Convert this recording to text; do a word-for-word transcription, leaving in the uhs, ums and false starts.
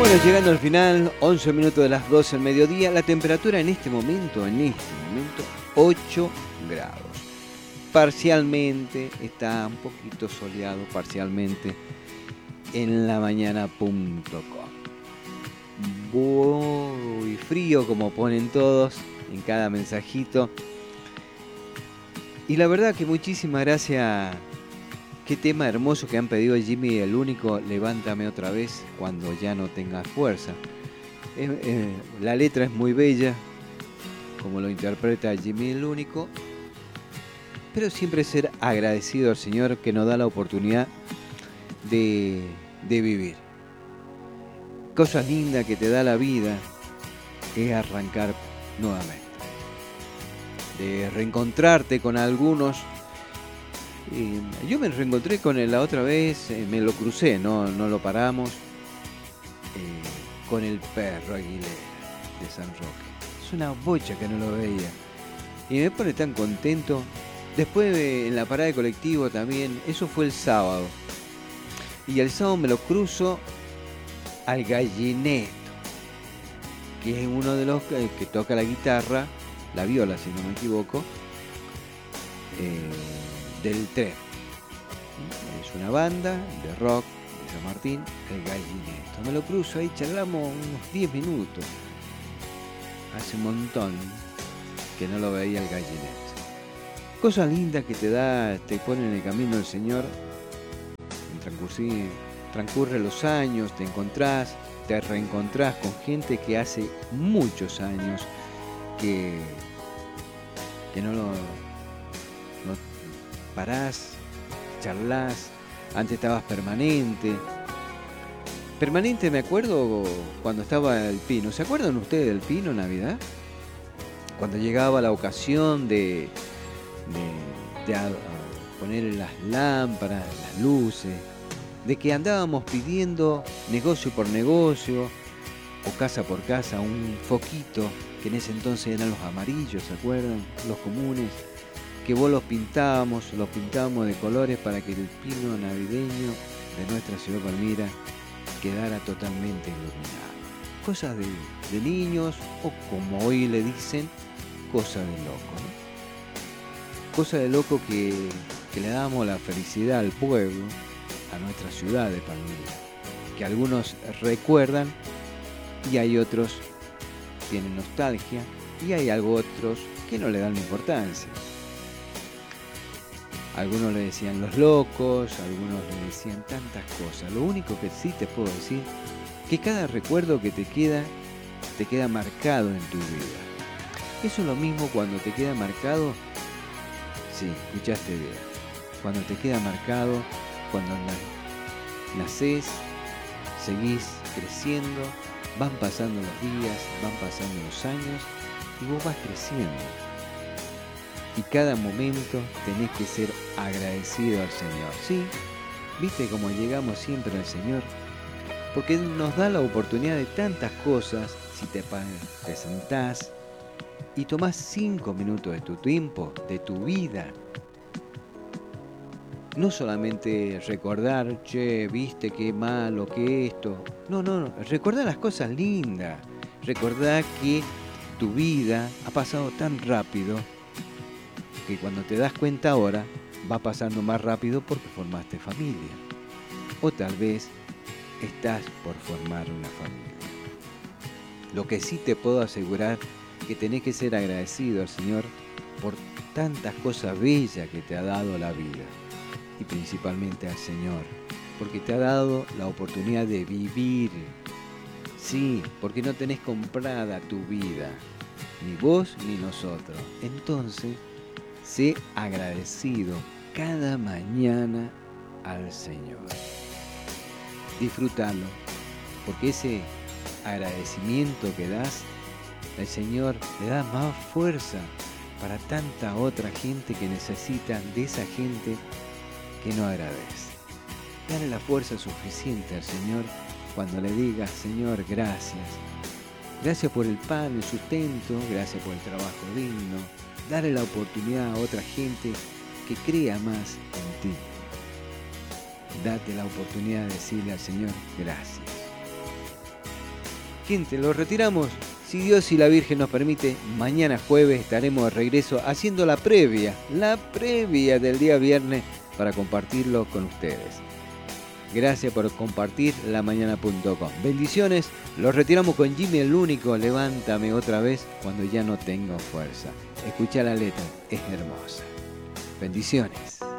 Bueno, llegando al final, once minutos de las doce del mediodía, la temperatura en este momento, en este momento, ocho grados. Parcialmente, está un poquito soleado, parcialmente, en la mañana punto com. Muy frío, como ponen todos en cada mensajito. Y la verdad que muchísimas gracias. Qué tema hermoso que han pedido Jimmy el Único, Levántame otra vez cuando ya no tengas fuerza. Eh, eh, la letra es muy bella, como lo interpreta Jimmy el Único, pero siempre ser agradecido al Señor que nos da la oportunidad de, de vivir. Cosas lindas que te da la vida es arrancar nuevamente, de reencontrarte con algunos. Eh, yo me reencontré con él la otra vez, eh, me lo crucé, no, no lo paramos, eh, con el perro Aguilera de San Roque. Es una bocha que no lo veía. Y me pone tan contento. Después de, en la parada de colectivo también, eso fue el sábado. Y el sábado me lo cruzo al Gallineto, que es uno de los que, que toca la guitarra, la viola si no me equivoco. Eh, del Tren. Es una banda de rock de San Martín, el Gallineto. Me lo cruzo ahí, charlamos unos diez minutos. Hace un montón que no lo veía el Gallineto. Cosas lindas que te da, te pone en el camino del Señor. Transcurren los años, te encontrás, te reencontrás con gente que hace muchos años que, que no lo... No, parás, charlás, antes estabas permanente. Permanente me acuerdo cuando estaba el Pino. ¿Se acuerdan ustedes del Pino Navidad? Cuando llegaba la ocasión de, de, de a, a poner las lámparas, las luces, de que andábamos pidiendo negocio por negocio o casa por casa un foquito, que en ese entonces eran los amarillos, ¿se acuerdan? Los comunes. Que vos los pintábamos, los pintábamos de colores para que el pino navideño de nuestra ciudad Palmira quedara totalmente iluminado. Cosas de, de niños, o como hoy le dicen, cosas de loco, ¿no? Cosas de loco que, que le damos la felicidad al pueblo, a nuestra ciudad de Palmira, que algunos recuerdan y hay otros que tienen nostalgia y hay algo otros que no le dan importancia. Algunos le decían los locos, algunos le decían tantas cosas. Lo único que sí te puedo decir, que cada recuerdo que te queda, te queda marcado en tu vida. Eso es lo mismo cuando te queda marcado, sí, escuchaste bien, cuando te queda marcado, cuando nacés, seguís creciendo, van pasando los días, van pasando los años y vos vas creciendo. Y cada momento tenés que ser agradecido al Señor. ¿Sí? ¿Viste cómo llegamos siempre al Señor? Porque Él nos da la oportunidad de tantas cosas. Si te, te sentás y tomás cinco minutos de tu tiempo, de tu vida. No solamente recordar, che, viste qué malo, qué esto. No, no, no. Recordá las cosas lindas. Recordá que tu vida ha pasado tan rápido que cuando te das cuenta ahora va pasando más rápido porque formaste familia o tal vez estás por formar una familia. Lo que sí te puedo asegurar que tenés que ser agradecido al Señor por tantas cosas bellas que te ha dado la vida y principalmente al Señor porque te ha dado la oportunidad de vivir. Sí, porque no tenés comprada tu vida, ni vos ni nosotros. Entonces sé agradecido cada mañana al Señor. Disfrútalo, porque ese agradecimiento que das, el Señor le da más fuerza para tanta otra gente que necesita de esa gente que no agradece. Dale la fuerza suficiente al Señor cuando le digas, Señor, gracias. Gracias por el pan, el sustento, gracias por el trabajo digno. Dale la oportunidad a otra gente que crea más en ti. Date la oportunidad de decirle al Señor gracias. Gente, lo retiramos. Si Dios y la Virgen nos permite, mañana jueves estaremos de regreso haciendo la previa, la previa del día viernes para compartirlo con ustedes. Gracias por compartir la mañana punto com. Bendiciones. Los retiramos con Jimmy el Único. Levántame otra vez cuando ya no tengo fuerza. Escucha la letra, es hermosa. Bendiciones.